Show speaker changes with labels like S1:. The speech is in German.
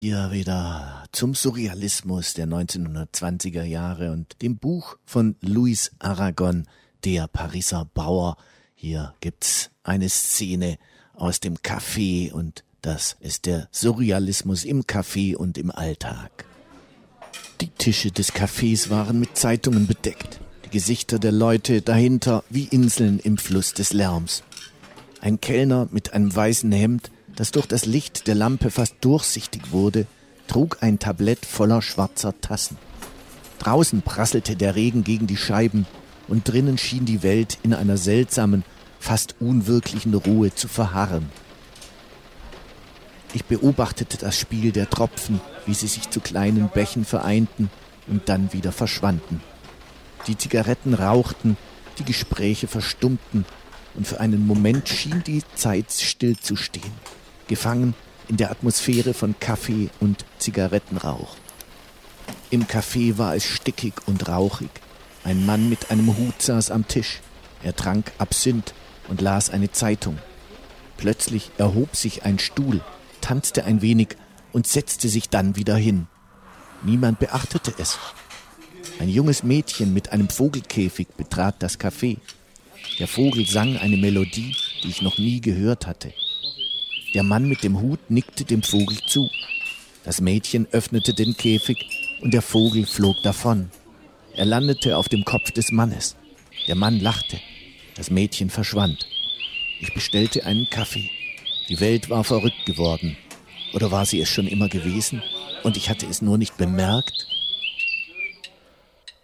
S1: Hier wieder zum Surrealismus der 1920er Jahre und dem Buch von Louis Aragon, Der Pariser Bauer. Hier gibt's eine Szene aus dem Café und das ist der Surrealismus im Café und im Alltag. Die Tische des Cafés waren mit Zeitungen bedeckt, die Gesichter der Leute dahinter wie Inseln im Fluss des Lärms. Ein Kellner mit einem weißen Hemd, das durch das Licht der Lampe fast durchsichtig wurde, trug ein Tablett voller schwarzer Tassen. Draußen prasselte der Regen gegen die Scheiben und drinnen schien die Welt in einer seltsamen, fast unwirklichen Ruhe zu verharren. Ich beobachtete das Spiel der Tropfen, wie sie sich zu kleinen Bächen vereinten und dann wieder verschwanden. Die Zigaretten rauchten, die Gespräche verstummten und für einen Moment schien die Zeit stillzustehen, gefangen in der Atmosphäre von Kaffee und Zigarettenrauch. Im Café war es stickig und rauchig. Ein Mann mit einem Hut saß am Tisch. Er trank Absinth und las eine Zeitung. Plötzlich erhob sich ein Stuhl, tanzte ein wenig und setzte sich dann wieder hin. Niemand beachtete es. Ein junges Mädchen mit einem Vogelkäfig betrat das Café. Der Vogel sang eine Melodie, die ich noch nie gehört hatte. Der Mann mit dem Hut nickte dem Vogel zu. Das Mädchen öffnete den Käfig und der Vogel flog davon. Er landete auf dem Kopf des Mannes. Der Mann lachte. Das Mädchen verschwand. Ich bestellte einen Kaffee. Die Welt war verrückt geworden. Oder war sie es schon immer gewesen und ich hatte es nur nicht bemerkt?